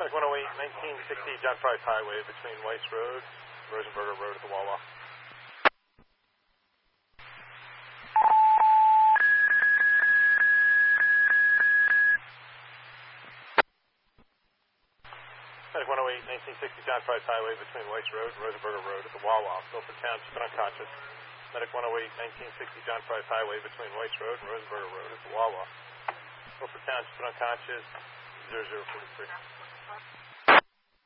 Medic 108, 1960 John Price Highway between Weiss Road, Rosenberger Road at the Wawa. Medic 108, 1960 John Price Highway between Weiss Road and Rosenberger Road at the Wawa, Milford Township and unconscious. Medic 108, 1960 John Price Highway between Weiss Road and Rosenberger Road at the Wawa, Milford Township and unconscious, 0043.